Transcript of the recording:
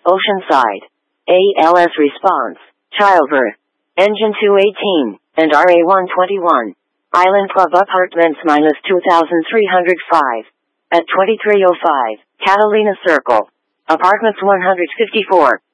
Oceanside. ALS response. Childbirth. Engine 218, and RA 121. Island Club Apartments -2305. At 2305, Catalina Circle. Apartments 154.